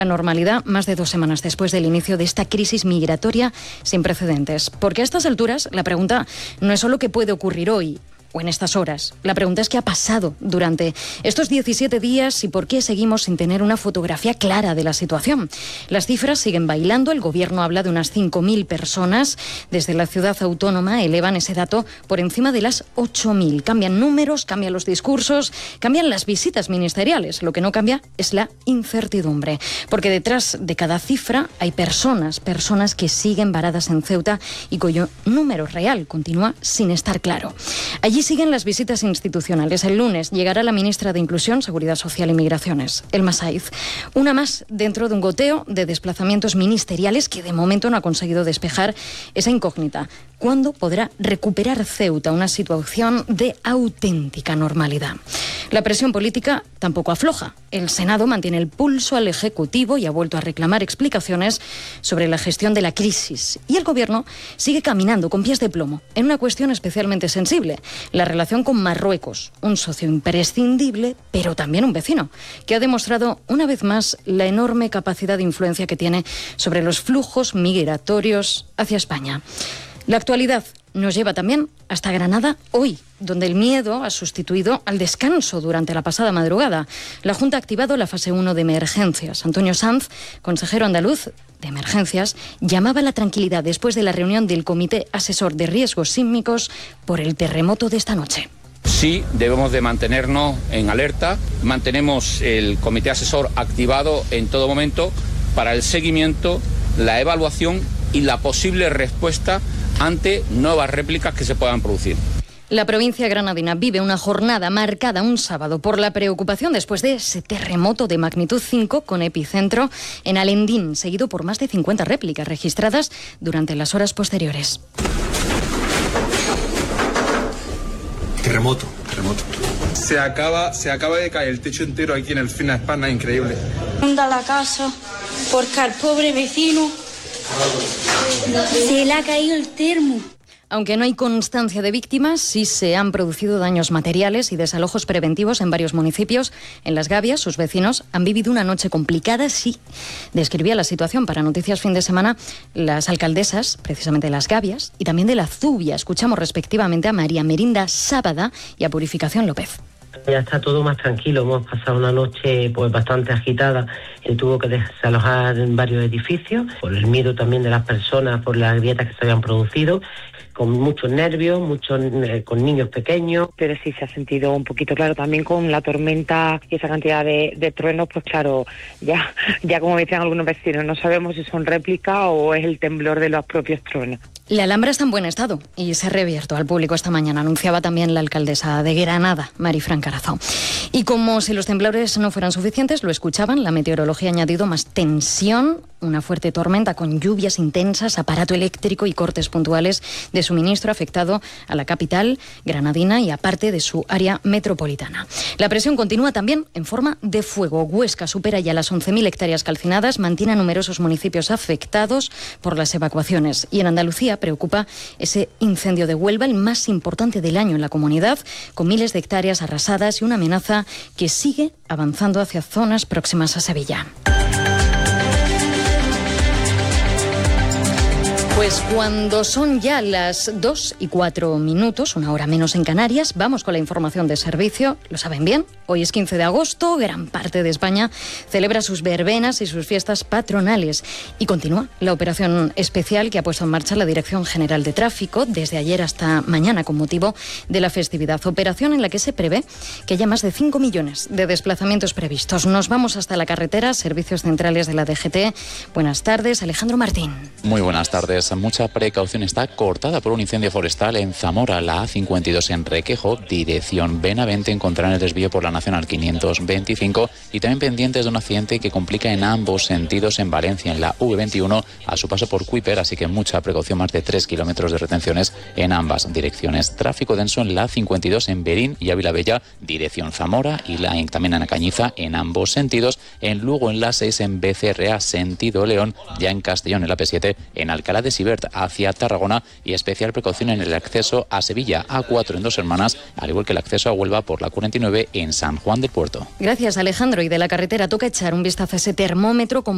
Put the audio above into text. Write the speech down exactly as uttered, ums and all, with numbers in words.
La normalidad más de dos semanas después del inicio de esta crisis migratoria sin precedentes. Porque a estas alturas la pregunta no es solo qué puede ocurrir hoy o en estas horas. La pregunta es qué ha pasado durante estos diecisiete días y por qué seguimos sin tener una fotografía clara de la situación. Las cifras siguen bailando. El gobierno habla de unas cinco mil personas. Desde la ciudad autónoma elevan ese dato por encima de las ocho mil. Cambian números, cambian los discursos, cambian las visitas ministeriales. Lo que no cambia es la incertidumbre. Porque detrás de cada cifra hay personas, personas que siguen varadas en Ceuta y cuyo número real continúa sin estar claro. Allí siguen las visitas institucionales. El lunes llegará la ministra de Inclusión, Seguridad Social y Migraciones, Elma Saiz. Una más dentro de un goteo de desplazamientos ministeriales que de momento no ha conseguido despejar esa incógnita. ¿Cuándo podrá recuperar Ceuta una situación de auténtica normalidad? La presión política tampoco afloja. El Senado mantiene el pulso al Ejecutivo y ha vuelto a reclamar explicaciones sobre la gestión de la crisis. Y el Gobierno sigue caminando con pies de plomo en una cuestión especialmente sensible: la relación con Marruecos, un socio imprescindible, pero también un vecino, que ha demostrado una vez más la enorme capacidad de influencia que tiene sobre los flujos migratorios hacia España. La actualidad nos lleva también hasta Granada hoy, donde el miedo ha sustituido al descanso durante la pasada madrugada. La Junta ha activado la fase uno de emergencias. Antonio Sanz, consejero andaluz de emergencias, llamaba a la tranquilidad después de la reunión del Comité Asesor de Riesgos Sísmicos por el terremoto de esta noche. Sí, debemos de mantenernos en alerta. Mantenemos el comité asesor activado en todo momento para el seguimiento, la evaluación y la posible respuesta ante nuevas réplicas que se puedan producir. La provincia granadina vive una jornada marcada un sábado por la preocupación después de ese terremoto de magnitud cinco con epicentro en Alendín, seguido por más de cincuenta réplicas registradas durante las horas posteriores. Terremoto, terremoto. Se acaba, se acaba de caer el techo entero aquí en el Fina Hispana, increíble. Anda la casa porque al pobre vecino se le ha caído el termo. Aunque no hay constancia de víctimas, sí se han producido daños materiales y desalojos preventivos en varios municipios. En Las Gavias, sus vecinos han vivido una noche complicada. Sí, describía la situación para Noticias Fin de Semana las alcaldesas, precisamente de Las Gavias, y también de La Zubia. Escuchamos respectivamente a María Merinda Sábada y a Purificación López. Ya está todo más tranquilo, hemos pasado una noche pues bastante agitada, se tuvo que desalojar en varios edificios, por el miedo también de las personas, por las grietas que se habían producido, con muchos nervios, muchos eh, con niños pequeños. Pero sí se ha sentido un poquito claro también con la tormenta y esa cantidad de, de truenos, pues claro, ya, ya como decían algunos vecinos, no sabemos si son réplicas o es el temblor de los propios truenos. La Alhambra está en buen estado y se ha reabierto al público esta mañana, anunciaba también la alcaldesa de Granada, Marifran Carazo. Y como si los temblores no fueran suficientes, lo escuchaban, la meteorología ha añadido más tensión, una fuerte tormenta con lluvias intensas, aparato eléctrico y cortes puntuales de suministro afectado a la capital granadina y a parte de su área metropolitana. La presión continúa también en forma de fuego. Huesca supera ya las once mil hectáreas calcinadas, mantiene a numerosos municipios afectados por las evacuaciones. Y en Andalucía preocupa ese incendio de Huelva, el más importante del año en la comunidad, con miles de hectáreas arrasadas y una amenaza que sigue avanzando hacia zonas próximas a Sevilla. Pues cuando son ya las dos y cuatro minutos, una hora menos en Canarias, vamos con la información de servicio. Lo saben bien, hoy es quince de agosto, gran parte de España celebra sus verbenas y sus fiestas patronales. Y continúa la operación especial que ha puesto en marcha la Dirección General de Tráfico desde ayer hasta mañana con motivo de la festividad. Operación en la que se prevé que haya más de cinco millones de desplazamientos previstos. Nos vamos hasta la carretera, servicios centrales de la D G T. Buenas tardes, Alejandro Martín. Muy buenas tardes. Mucha precaución está cortada por un incendio forestal en Zamora, la A cincuenta y dos en Requejo, dirección Benavente. Encontrarán el desvío por la Nacional quinientos veinticinco y también pendientes de un accidente que complica en ambos sentidos en Valencia, en la V veintiuno, a su paso por Cuíper, así que mucha precaución, más de tres kilómetros de retenciones en ambas direcciones. Tráfico denso en la A cincuenta y dos en Berín y Ávila Bella, dirección Zamora, y la, también en Cañiza en ambos sentidos. En Lugo en la seis en B C R A, sentido León, ya en Castellón en la P siete, en Alcalá de Sibert hacia Tarragona, y especial precaución en el acceso a Sevilla, A cuatro en Dos Hermanas, al igual que el acceso a Huelva por la cuarenta y nueve en San Juan del Puerto. Gracias, Alejandro. Y de la carretera toca echar un vistazo a ese termómetro con